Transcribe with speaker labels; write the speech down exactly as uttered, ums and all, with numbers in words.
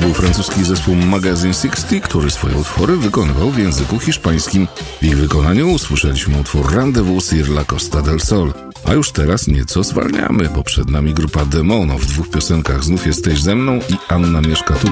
Speaker 1: był francuski zespół Magazine sześćdziesiąt, który swoje utwory wykonywał w języku hiszpańskim. W ich wykonaniu usłyszeliśmy utwór Rendezvous sur la Costa del Sol. A już teraz nieco zwalniamy, bo przed nami grupa Demono. W dwóch piosenkach Znów jesteś ze mną i Anna mieszka tu